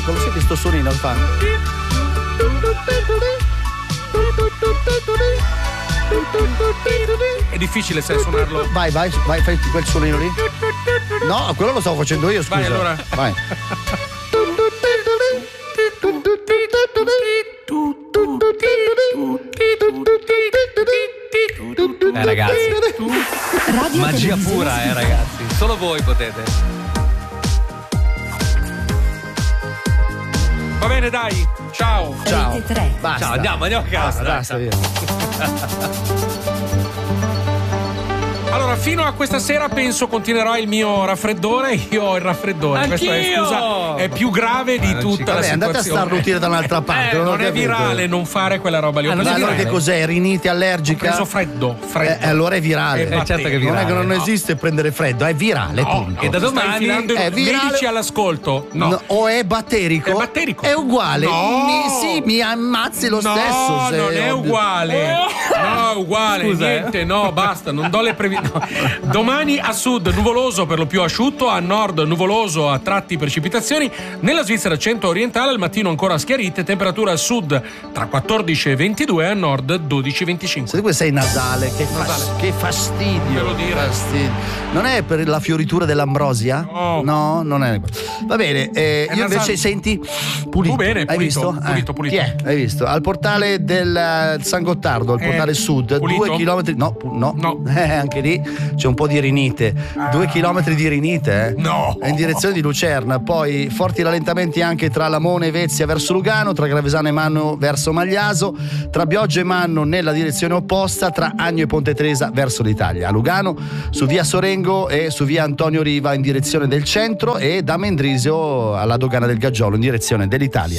Eccolo, senti sto suonino che fa. È difficile sai suonarlo. Vai, fai quel suonino lì. No, quello lo stavo facendo io, scusa. Vai allora. Vai. Ragazzi, magia pura, ragazzi. Solo voi potete. Va bene, dai. Ciao. Basta. Ciao, andiamo a casa. Basta, via. Allora, fino a questa sera penso continuerò il mio raffreddore. Io ho il raffreddore. Anch'io! Questa scusa è più grave di tutta la Vabbè, andate a situazione. starnutire da un'altra parte. Non è capito. virale non fare quella roba lì. Ho non è preso Allora virale. che cos'è? Rinite allergica? Ho preso freddo. Allora è virale. certo che è Non è che non no. esiste prendere freddo, è virale. punto. E da Stai domani infilando è virale. medici all'ascolto. No. O è batterico? È batterico. È uguale. No. Mi ammazzi lo No, stesso. se- non è uguale. No, è uguale. Scusa, niente, no, basta. Non do le previsioni. Domani a sud nuvoloso per lo più asciutto, a nord nuvoloso a tratti precipitazioni. Nella Svizzera centro-orientale al mattino ancora schiarite, temperatura a sud tra 14 e 22, a nord 12 e 25. Se tu sei nasale, che Nasale. fastidio. Devo dire. Fastidio. Non è per la fioritura dell'ambrosia? No. Non è. Va bene, io nasale. invece senti pulito. Tu bene, Hai pulito, visto? pulito. Chi è? Hai visto? Al portale del San Gottardo, al portale sud, pulito? 2 chilometri. No. No. Anche lì c'è un po' di rinite. 2 chilometri di rinite, No. È in direzione di Lucerna. Poi forti rallentamenti anche tra Lamone e Vezia verso Lugano, tra Gravesano e Manno verso Magliaso, tra Bioggio e Manno nella direzione opposta, tra Agno e Ponte Tresa verso l'Italia. A Lugano su via Sorengo e su via Antonio Riva in direzione del centro, e da Mendrisio alla dogana del Gaggiolo in direzione dell'Italia.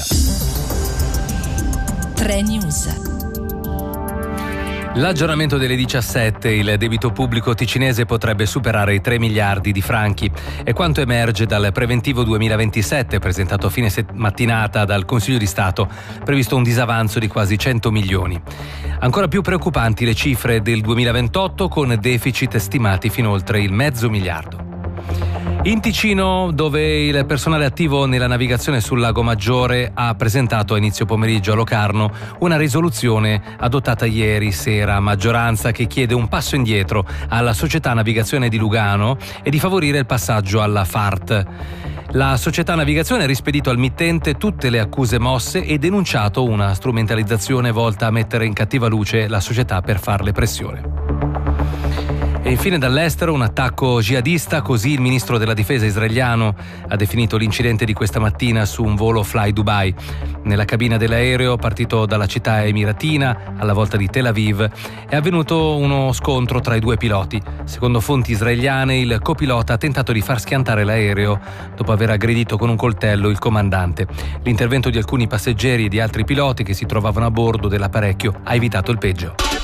3 News. L'aggiornamento delle 17, il debito pubblico ticinese potrebbe superare i 3 miliardi di franchi. È quanto emerge dal preventivo 2027 presentato a fine mattinata dal Consiglio di Stato, previsto un disavanzo di quasi 100 milioni. Ancora più preoccupanti le cifre del 2028 con deficit stimati fino oltre il mezzo miliardo. In Ticino, dove il personale attivo nella navigazione sul Lago Maggiore ha presentato a inizio pomeriggio a Locarno una risoluzione adottata ieri sera a maggioranza che chiede un passo indietro alla Società Navigazione di Lugano e di favorire il passaggio alla FART. La Società Navigazione ha rispedito al mittente tutte le accuse mosse e denunciato una strumentalizzazione volta a mettere in cattiva luce la società per farle pressione. E infine dall'estero un attacco jihadista, così il ministro della difesa israeliano ha definito l'incidente di questa mattina su un volo Fly Dubai. Nella cabina dell'aereo, partito dalla città emiratina alla volta di Tel Aviv, è avvenuto uno scontro tra i due piloti. Secondo fonti israeliane, il copilota ha tentato di far schiantare l'aereo dopo aver aggredito con un coltello il comandante. L'intervento di alcuni passeggeri e di altri piloti che si trovavano a bordo dell'apparecchio ha evitato il peggio.